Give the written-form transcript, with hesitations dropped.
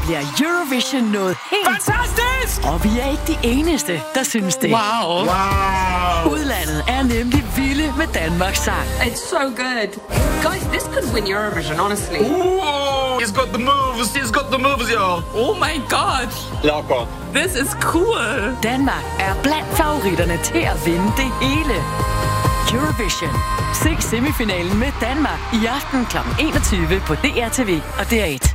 bliver Eurovision noget helt... Fantastisk! Og vi er ikke de eneste, der synes det. Wow. Udlandet er nemlig vilde med Danmarks sang. It's so good. Guys, this could win Eurovision, honestly. Ooh, he's got the moves. He's got the moves, y'all. Oh my god. Locker. This is cool. Danmark er blandt favoritterne til at vinde det hele. Eurovision. Se semifinalen med Danmark i aften kl. 21 på DRTV og DR1.